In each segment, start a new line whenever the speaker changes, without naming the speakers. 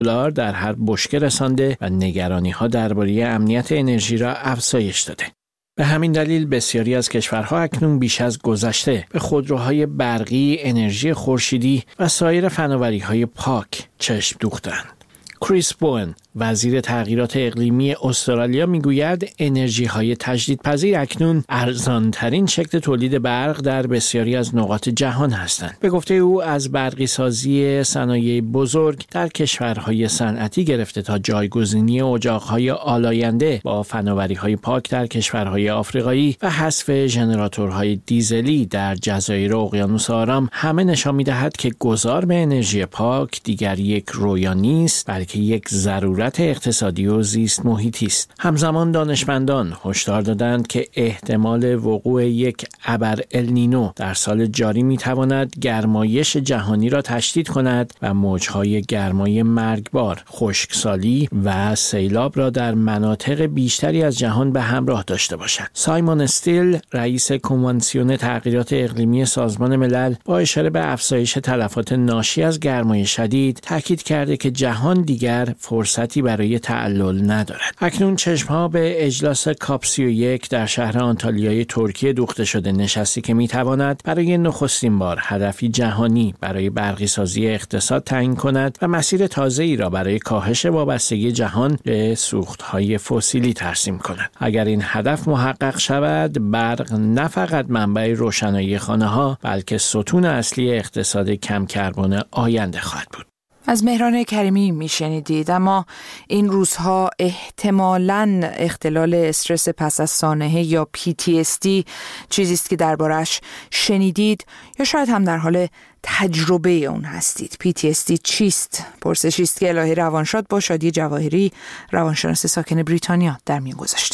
دلار در هر بشکه رسانده و نگرانی‌ها درباره امنیت انرژی را افزایش داده. به همین دلیل بسیاری از کشورها اکنون بیش از گذشته به خودروهای برقی، انرژی خورشیدی و سایر فناوری‌های پاک چشم دوختند. کریس بوئن، وزیر تغییرات اقلیمی استرالیا، میگوید انرژی‌های تجدیدپذیر اکنون ارزان‌ترین شکل تولید برق در بسیاری از نقاط جهان هستند. به گفته او از برقی سازی صنایع بزرگ در کشورهای صنعتی گرفته تا جایگزینی اجاق‌های آلاینده با فناوری‌های پاک در کشورهای آفریقایی و حذف ژنراتورهای دیزلی در جزایر اقیانوس آرام همه نشان می‌دهد که گذار به انرژی پاک دیگر یک رویا نیست، بلکه یک ضرورت اقتصادی و زیست محیطی است. همزمان دانشمندان هشدار دادند که احتمال وقوع یک ابر النینو در سال جاری میتواند گرمایش جهانی را تشدید کند و موجهای گرمای مرگبار، خشکسالی و سیلاب را در مناطق بیشتری از جهان به همراه داشته باشد. سایمون استیل، رئیس کنوانسیون تغییرات اقلیمی سازمان ملل، با اشاره به افزایش تلفات ناشی از گرمای شدید تاکید کرده که جهان دیگر فرصتی برای تعلل ندارد. اکنون چشمها به اجلاس کاپ 31 در شهر آنتالیای ترکیه دوخته شده، نشستی که میتواند برای نخستین بار هدفی جهانی برای برقی سازی اقتصاد تعیین کند و مسیر تازه‌ای را برای کاهش وابستگی جهان به سوختهای فسیلی ترسیم کند. اگر این هدف محقق شود، برق نه فقط منبع روشنایی خانه‌ها، بلکه ستون اصلی اقتصاد کم کربن آینده خواهد بود.
از مهران کریمی میشنیدید. اما این روزها احتمالاً اختلال استرس پس از سانحه یا PTSD چیزی است که دربارش شنیدید یا شاید هم در حال تجربه اون هستید. PTSD چیست؟ پرسشی است که الهی روانشاد با شادی جواهری، روانشناس ساکن بریتانیا، در میان گذاشته.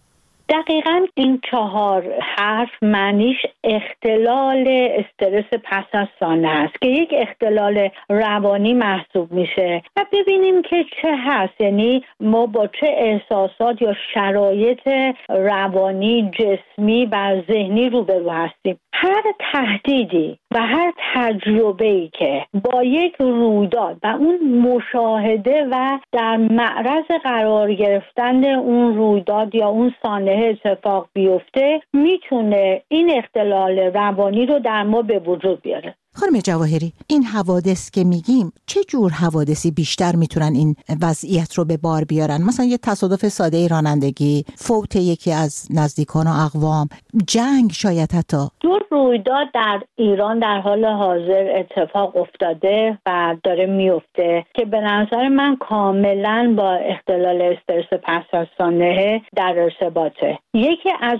دقیقاً این 4 حرف معنیش اختلال استرس پس از سانحه است که یک اختلال روانی محسوب میشه و ببینیم که چه هست، یعنی ما با چه احساسات یا شرایط روانی، جسمی و ذهنی روبرو هستیم. هر تهدیدی و هر تجربه‌ای که با یک رویداد و اون مشاهده و در معرض قرار گرفتن اون رویداد یا اون سانحه اتفاق بیفته میتونه این اختلال روانی رو در ما به وجود بیاره.
خانم جواهری، این حوادث که میگیم چه جور حوادثی بیشتر میتونن این وضعیت رو به بار بیارن؟ مثلا یه تصادف ساده رانندگی، فوت یکی از نزدیکان و اقوام، جنگ شاید حتی.
2 رویداد در ایران در حال حاضر اتفاق افتاده و داره میفته که به نظر من کاملا با اختلال استرس پس از سانحه در ارتباطه. یکی از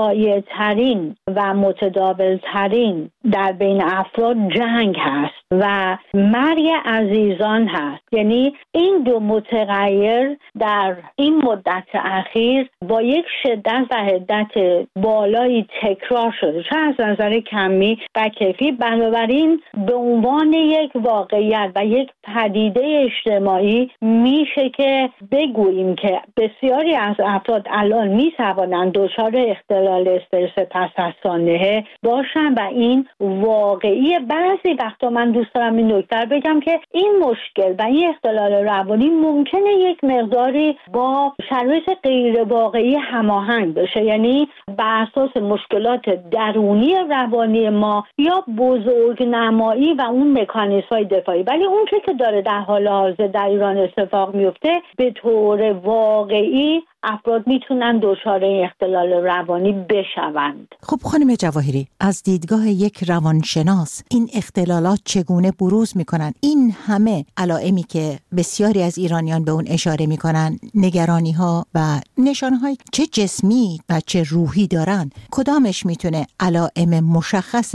شایع‌ترین و متداول‌ترین در بین افراد جنگ هست و مرگ عزیزان هست. یعنی این 2 متغیر در این مدت اخیر با یک شدت و حدت بالایی تکرار شده، چه از نظر کمی و کیفی. بنابراین به عنوان یک واقعیت و یک پدیده اجتماعی میشه که بگوییم که بسیاری از افراد الان میتوانند دچار اختلال استرس پس از سانحه باشن و این واقعی. بعضی وقتا من دوست دارم این نکته رو بگم که این مشکل و این اختلال روانی ممکنه یک مقداری با شرایط غیر واقعی هماهنگ بشه، یعنی بر اساس مشکلات درونی روانی ما یا بزرگنمایی و اون مکانیزم‌های دفاعی. ولی اون که داره در حال حاضر در ایران اتفاق میفته، به طور واقعی افراد میتونن دچار اختلال روانی بشوند.
خب خانم جواهری، از دیدگاه یک روانشناس این اختلالات چگونه بروز میکنن؟ این همه علائمی که بسیاری از ایرانیان به اون اشاره میکنن، نگرانی ها و نشانه های چه جسمی و چه روحی دارن، کدامش میتونه علائم مشخص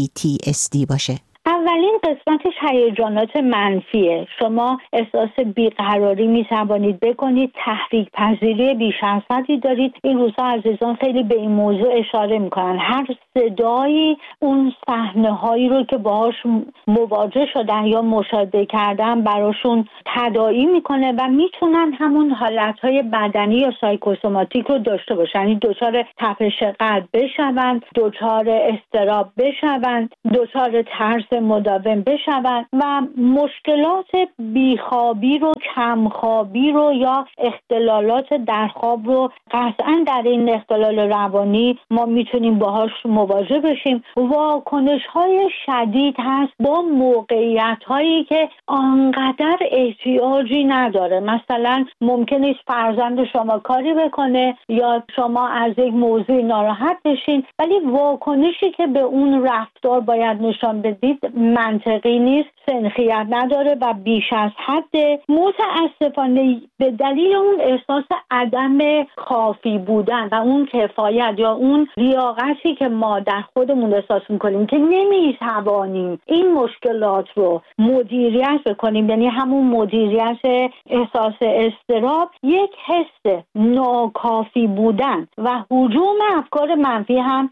PTSD باشه؟
اولین قسمتش هیجانات منفیه. شما احساس بیقراری میتوانید بکنید، تحریک پذیری بیش از حدی دارید. این روزها عزیزان خیلی به این موضوع اشاره میکنن. هر صدایی اون صحنه هایی رو که باهاش مواجه شدن یا مشاهده کردن براشون تداعی میکنه و میتونن همون حالتهای بدنی یا سایکوسوماتیک رو داشته باشن، یعنی دچار تپش قلب بشوند، دچار اضطراب بشوند، دچار ترس مداوم بشوند و مشکلات بیخوابی رو، کمخوابی رو یا اختلالات در خواب رو قطعا در این اختلال روانی ما میتونیم باهاش مواجه بشیم. واکنش‌های شدید هست با موقعیت‌هایی که آنقدر احتیاجی نداره. مثلا ممکنه فرزند شما کاری بکنه یا شما از یک موضوع ناراحت بشین، ولی واکنشی که به اون رفتار باید نشان بدید منطقی نیست، سنخیت نداره و بیش از حد. متاسفانه به دلیل اون احساس عدم کافی بودن و اون کفایت یا اون لیاقتی که ما در خودمون احساس میکنیم که نمیتوانیم این مشکلات رو مدیریت بکنیم، یعنی همون مدیریت احساس اضطراب، یک حس ناکافی بودن و هجوم افکار منفی هم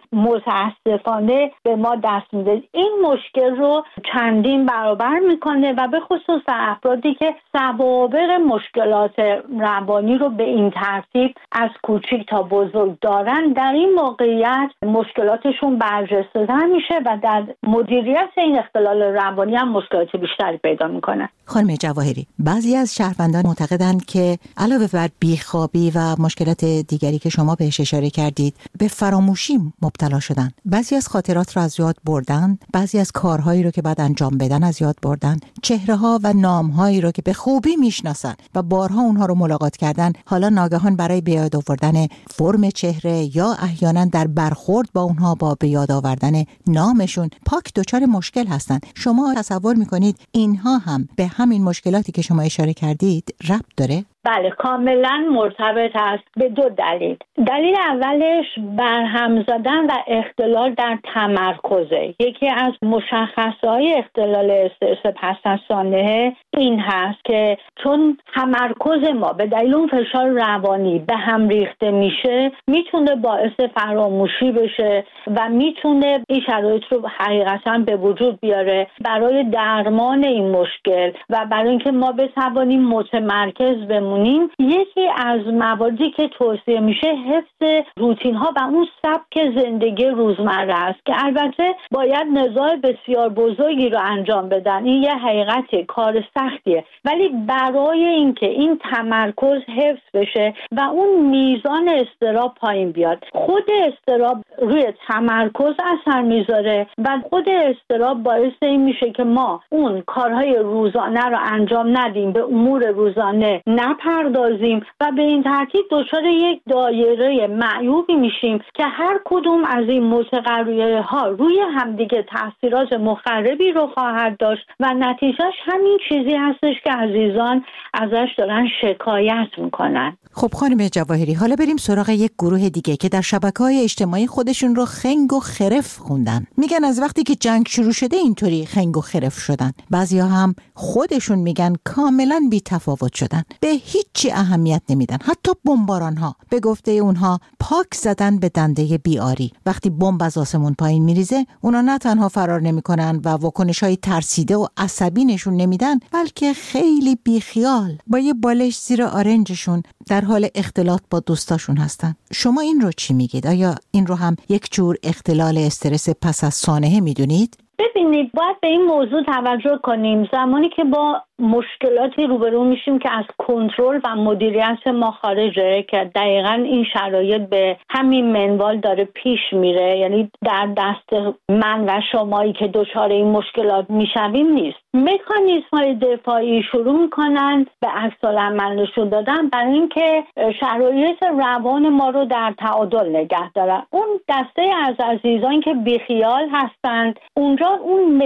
متاسفانه به ما دست میده. این مشکل رو چندین برابر میکنه و به خصوص افرادی که سوابق مشکلات روانی رو به این ترتیب از کوچیک تا بزرگ دارن، در این موقعیت مشکلاتشون برجسته‌تر میشه و در مدیریت این اختلال روانی هم مشکلات بیشتری پیدا میکنن.
خانم جواهری، بعضی از شهروندان معتقدند که علاوه بر بیخوابی و مشکلات دیگری که شما بهش اشاره کردید، به فراموشی مبتلا شدن. بعضی از خاطرات رو از یاد بردن، بعضی از کارهایی رو که بعد انجام بدن از یاد بردن، چهره‌ها و نام‌هایی رو که به خوبی میشناسن و بارها اونها رو ملاقات کردن، حالا ناگهان برای به یاد آوردن فرم چهره یا احیانا در برخورد با اونها با به یاد آوردن نامشون پاک دچار مشکل هستن. شما تصور میکنید اینها هم به همین مشکلاتی که شما اشاره کردید ربط داره؟
بله، کاملا مرتبط است به دو دلیل. دلیل اولش برهم زدن و اختلال در تمرکزه. یکی از مشخصه‌های اختلال استرس پس از سانحه این هست که چون تمرکز ما به دلیل اون فشار روانی به هم ریخته میشه، میتونه باعث فراموشی بشه و میتونه این شرایط رو حقیقتا به وجود بیاره. برای درمان این مشکل و برای اینکه ما بتوانیم متمرکز بمونیم، یکی از مواردی که توصیه میشه حفظ روتین ها و اون سبک زندگی روزمره است که البته باید نزاع بسیار بزرگی رو انجام بدن. این یه حقیقت کار سختیه، ولی برای اینکه این تمرکز حفظ بشه و اون میزان اضطراب پایین بیاد، خود اضطراب روی تمرکز اثر میذاره و خود اضطراب باعث این میشه که ما اون کارهای روزانه رو انجام ندیم، به امور روزانه نپردازیم و به این ترتیب دچار یک دایره معیوبی میشیم که هر کدوم از این متغیرها ها روی همدیگه تاثیرات مخربی رو خواهد داشت و نتیجهش همین چیزی هستش که عزیزان ازش دارن شکایت میکنن.
خب خانم جواهری، حالا بریم سراغ یک گروه دیگه که در شبکه‌های اجتماعی خودشون رو خنگ و خرف خوندن. میگن از وقتی که جنگ شروع شده اینطوری خنگ و خرف شدن. بعضیا هم خودشون میگن کاملا بی تفاوت شدن، به هیچی اهمیت نمیدن. حتی بمباران‌ها به گفته اونها پاک زدن به دنده بیاری. وقتی بمب از آسمون پایین میریزه، اونا نه تنها فرار نمیکنن و واکنش‌های ترسیده و عصبی نشون نمیدن، بلکه خیلی بیخیال با یه بالش زیر آرنجشون در حال اختلاط با دوستاشون هستن. شما این رو چی میگید؟ آیا این رو هم یک جور اختلال استرس پس از سانحه میدونید؟
ببینید، باید به این موضوع توجه کنیم. زمانی که با مشکلاتی روبرو میشیم که از کنترل و مدیریت ما خارجه، که دقیقاً این شرایط به همین منوال داره پیش میره، یعنی در دست من و شمایی که دچار این مشکلات میشویم نیست. مکانیزم‌های دفاعی شروع میکنن به عکس‌العمل نشون دادن برای اینکه شرایط روان ما رو در تعادل نگه دارن. اون دسته از عزیزان که بیخیال هستند، اونجا اون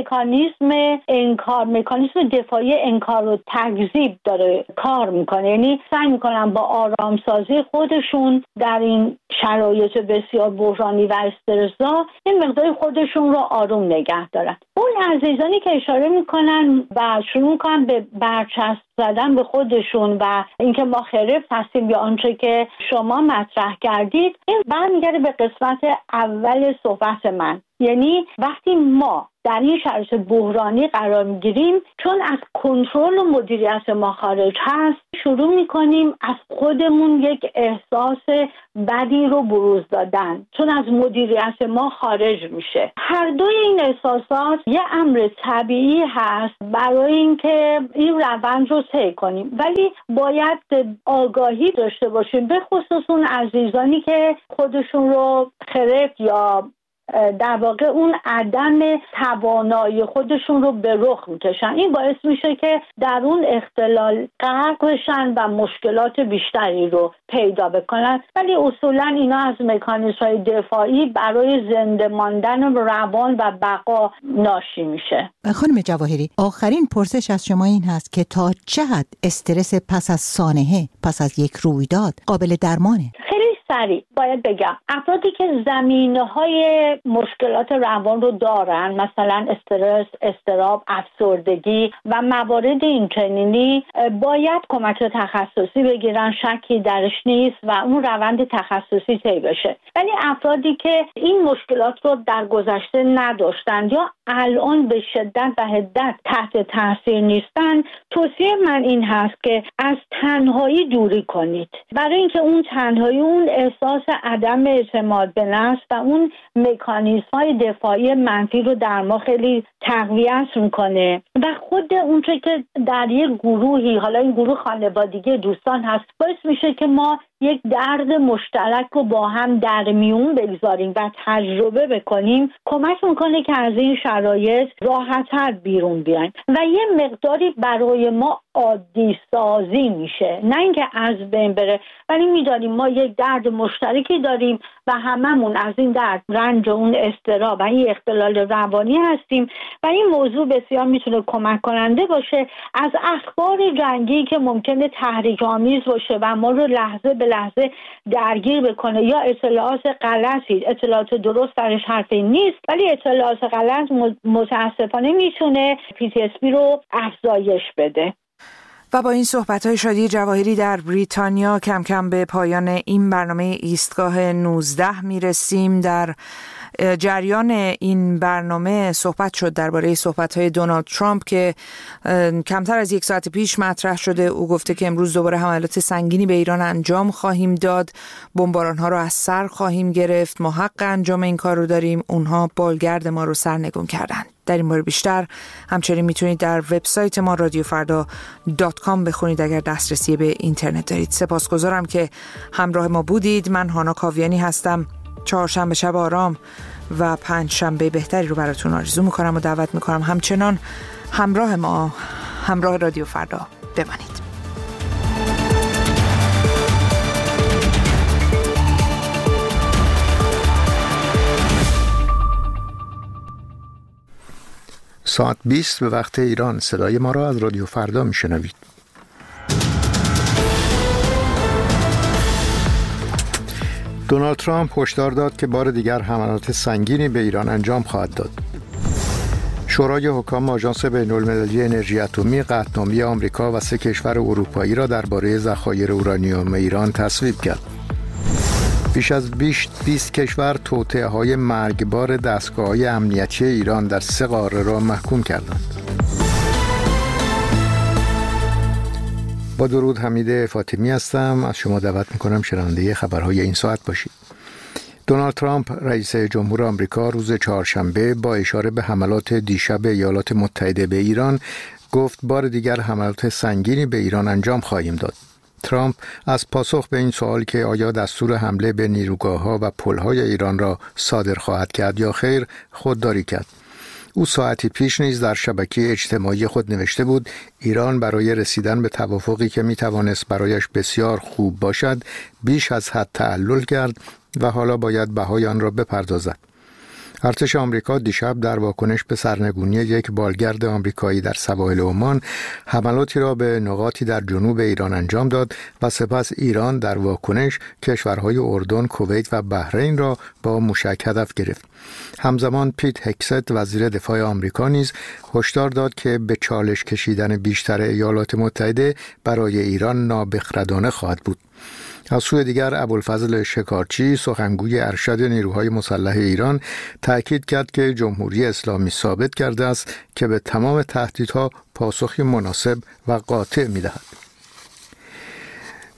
مکانیزم دفاعی انکار و تکذیب داره کار میکنه، یعنی سعی میکنن با آرامسازی خودشون در این شرایط بسیار بحرانی و استرس‌زا این مقدار خودشون رو آروم نگه دارن. اون عزیزانی که اشاره میکنن و شروع میکنن به برچسب زدن به خودشون و اینکه ما خرف هستیم یا آنچه که شما مطرح کردید، این برمیگرده به قسمت اول صحبت من. یعنی وقتی ما در این شرایط بحرانی قرار میگیریم، چون از کنترل و مدیریت ما خارج هست، شروع میکنیم از خودمون یک احساس بدی رو بروز دادن، چون از مدیریت ما خارج میشه. هر دوی این احساسات یه امر طبیعی هست برای اینکه این روند رو طی کنیم، ولی باید آگاهی داشته باشیم، به خصوص اون عزیزانی که خودشون رو خرف یا در واقع اون عدم توانایی خودشون رو به رخ میکشن. این باعث میشه که در اون اختلال غرق بشن و مشکلات بیشتری رو پیدا بکنن، ولی اصولا اینا از مکانیزم‌های دفاعی برای زنده ماندن روان و بقا ناشی میشه.
خانم جواهری، آخرین پرسش از شما این هست که تا چه حد استرس پس از سانحه، پس از یک رویداد قابل درمانه؟
سریع باید بگم افرادی که زمینه‌های مشکلات روان رو دارن، مثلا استرس، اضطراب، افسردگی و موارد اینچنینی، باید کمک تخصصی بگیرن، شکی درش نیست و اون روند تخصصی طی بشه. ولی افرادی که این مشکلات رو در گذشته نداشتن یا الان به شدت و حدت تحت تاثیر نیستن، توصیه من این هست که از تنهایی دوری کنید، برای اینکه اون تنهایی اون احساس عدم اعتماد به نفس و اون مکانیزم‌های دفاعی منفی رو در ما خیلی تقویت میکنه و خود اونچه که در یک گروهی، حالا این گروه خانوادگی دوستان هست، باعث میشه که ما یک درد مشترک رو با هم در میون بگذاریم و تجربه بکنیم، کمک میکنه که از این شرایط راحت‌تر بیرون بیایم و یه مقداری برای ما عادی سازی میشه، نه اینکه از بین بره، ولی میدانیم ما یک درد مشترکی داریم و هممون از این درد، رنج و اون اضطراب و این اختلال روانی هستیم و این موضوع بسیار میتونه کمک کننده باشه. از اخبار جنگی که ممکنه تحریک آمیز باشه و ما رو لحظه به لحظه درگیر بکنه یا اطلاعات غلطی، اطلاعات درست درش حرفی نیست، ولی اطلاعات غلط متاسفانه میتونه PTSD رو افزایش بده.
و با این صحبت‌های شادی جواهری در بریتانیا کم کم به پایان این برنامه ایستگاه 19 میرسیم. در جریان این برنامه صحبت شد درباره صحبت‌های دونالد ترامپ که کمتر از یک ساعت پیش مطرح شده. او گفته که امروز دوباره حملات سنگینی به ایران انجام خواهیم داد، بمباران‌ها رو از سر خواهیم گرفت، ما حق انجام این کار رو داریم، اونها بالگرد ما رو سرنگون کردن. در این باره بیشتر همچنین میتونید در وبسایت ما radiofarda.com بخونید اگر دسترسی به اینترنت دارید. سپاسگزارم که همراه ما بودید. من هانا کاویانی هستم. چهارشنبه شب آرام و پنجشنبه بهتری رو براتون آرزو میکنم و دعوت میکنم همچنان همراه ما، همراه رادیو فردا بمانید.
ساعت 20 به وقت ایران. صدای ما را از رادیو فردا میشنوید. دونالد ترامپ هشدار داد که بار دیگر حملات سنگینی به ایران انجام خواهد داد. شورای حکام آژانس بین‌المللی انرژی اتمی قطعنامه آمریکا و 3 کشور اروپایی را درباره ذخایر اورانیوم ایران تصویب کرد. بیش از 20 کشور توطئه‌های مرگبار دستگاه‌های امنیتی ایران در 3 قاره را محکوم کردند. با درود، حمید فاطمی هستم. از شما دعوت می‌کنم شنونده خبرهای این ساعت باشید. دونالد ترامپ رئیس جمهور آمریکا روز چهارشنبه با اشاره به حملات دیشب ایالات متحده به ایران گفت بار دیگر حملات سنگینی به ایران انجام خواهیم داد. ترامپ از پاسخ به این سوال که آیا دستور حمله به نیروگاه‌ها و پل‌های ایران را صادر خواهد کرد یا خیر، خودداری کرد. او ساعتی پیش نیز در شبکه اجتماعی خود نوشته بود ایران برای رسیدن به توافقی که میتوانست برایش بسیار خوب باشد بیش از حد تعلل کرد و حالا باید بهای آن را بپردازد. ارتش آمریکا دیشب در واکنش به سرنگونی یک بالگرد آمریکایی در سواحل عمان حملاتی را به نقاطی در جنوب ایران انجام داد و سپس ایران در واکنش کشورهای اردن، کویت و بحرین را با موشک هدف گرفت. همزمان پیت هکست وزیر دفاع آمریکا نیز هشدار داد که به چالش کشیدن بیشتر ایالات متحده برای ایران نابخردانه خواهد بود. از سوی دیگر ابوالفضل شکارچی سخنگوی ارشد نیروهای مسلح ایران تأکید کرد که جمهوری اسلامی ثابت کرده است که به تمام تهدیدها پاسخی مناسب و قاطع می‌دهد.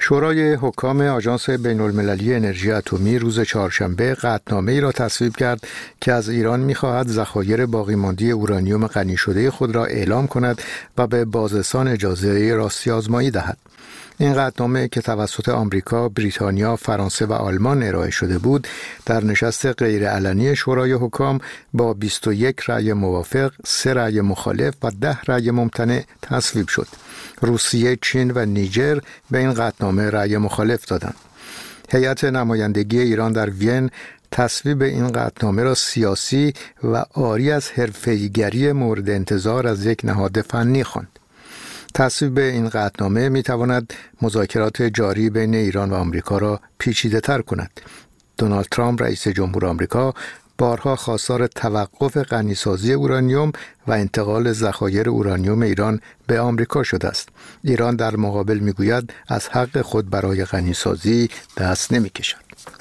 شورای حکام آژانس بین‌المللی انرژی اتمی روز چهارشنبه قطعنامه‌ای را تصویب کرد که از ایران می‌خواهد ذخایر باقیمانده اورانیوم غنی شده خود را اعلام کند و به بازرسان اجازه راستی‌آزمایی دهد. این قطعنامه که توسط آمریکا، بریتانیا، فرانسه و آلمان ارائه شده بود، در نشست غیرعلنی شورای حکام با 21 رأی موافق، 3 رأی مخالف و 10 رأی ممتنع تصویب شد. روسیه، چین و نیجر به این قطعنامه رأی مخالف دادند. هیئت نمایندگی ایران در وین تصویب این قطعنامه را سیاسی و عاری از حرفه‌ای‌گری مورد انتظار از یک نهاد فنی خواند. تصویب این قطعنامه می‌تواند مذاکرات جاری بین ایران و آمریکا را پیچیده‌تر کند. دونالد ترامپ رئیس جمهور آمریکا بارها خواستار توقف غنیسازی اورانیوم و انتقال ذخایر اورانیوم ایران به آمریکا شده است. ایران در مقابل میگوید از حق خود برای غنیسازی دست نمی‌کشد.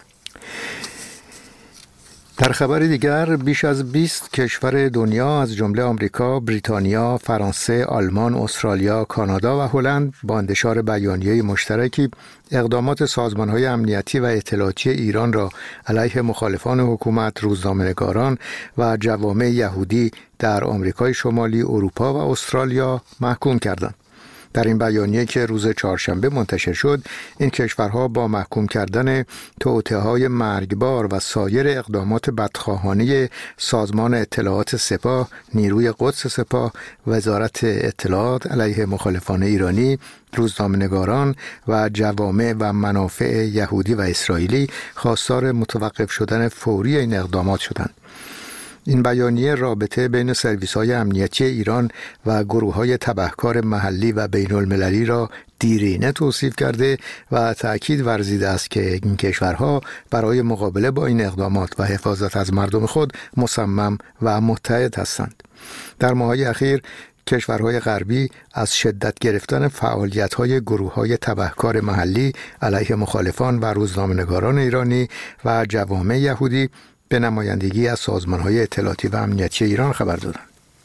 در خبر دیگر، بیش از 20 کشور دنیا از جمله آمریکا، بریتانیا، فرانسه، آلمان، استرالیا، کانادا و هلند با انتشار بیانیه مشترکی اقدامات سازمان‌های امنیتی و اطلاعاتی ایران را علیه مخالفان حکومت، روزنامه‌نگاران و جوامع یهودی در آمریکای شمالی، اروپا و استرالیا محکوم کردند. در این بیانیه که روز چهارشنبه منتشر شد، این کشورها با محکوم کردن توطئه‌های مرگبار و سایر اقدامات بدخواهانه سازمان اطلاعات سپاه، نیروی قدس سپاه، وزارت اطلاعات علیه مخالفان ایرانی، روزنامه‌نگاران و جوامع و منافع یهودی و اسرائیلی خواستار متوقف شدن فوری این اقدامات شدند. این بیانیه رابطه بین سرویس‌های امنیتی ایران و گروه‌های تبهکار محلی و بین‌المللی را دیرینه توصیف کرده و تأکید ورزیده است که این کشورها برای مقابله با این اقدامات و حفاظت از مردم خود مصمم و متحد هستند. در ماه‌های اخیر کشورهای غربی از شدت گرفتن فعالیت‌های گروه‌های تبهکار محلی علیه مخالفان و روزنامه‌نگاران ایرانی و جوامع یهودی به نمایندگی از سازمان‌های اطلاعاتی و امنیتی ایران خبر دادند.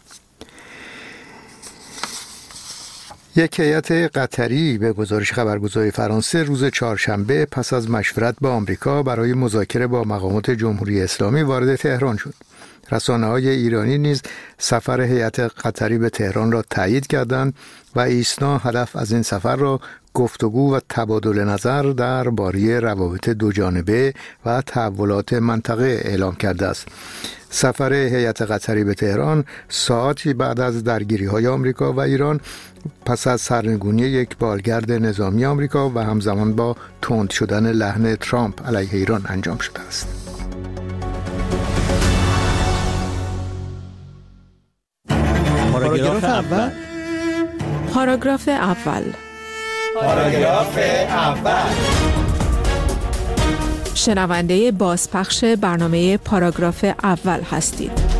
یک هیئت قطری به گزارش خبرگزاری فرانسه روز چهارشنبه پس از مشورت با آمریکا برای مذاکره با مقامات جمهوری اسلامی وارد تهران شد. رسانه‌های ایرانی نیز سفر هیئت قطری به تهران را تایید کردند و ایسنا هدف از این سفر را گفتگو و تبادل نظر درباره روابط دوجانبه و تحولات منطقه اعلام کرده است. سفر هیئت قطری به تهران ساعتی بعد از درگیری‌های آمریکا و ایران پس از سرنگونی یک بالگرد نظامی آمریکا و همزمان با تند شدن لحن ترامپ علیه ایران انجام شده است.
پاراگراف اول.
پاراگراف اول.
پاراگراف اول.
شنونده بازپخش برنامه پاراگراف اول هستید.